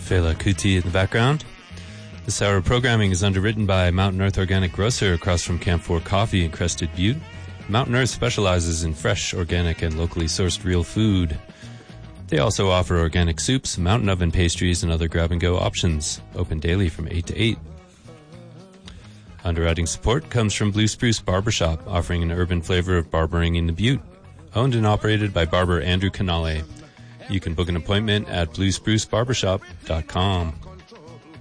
Fela Kuti in the background. This hour of programming is underwritten by Mountain Earth Organic Grocer across from Camp 4 Coffee in Crested Butte. Mountain Earth specializes in fresh, organic, and locally sourced real food. They also offer organic soups, mountain oven pastries, and other grab-and-go options. Open daily from 8 to 8. Underwriting support comes from Blue Spruce Barbershop, offering an urban flavor of barbering in the Butte. Owned and operated by barber Andrew Canale. You can book an appointment at bluesprucebarbershop.com.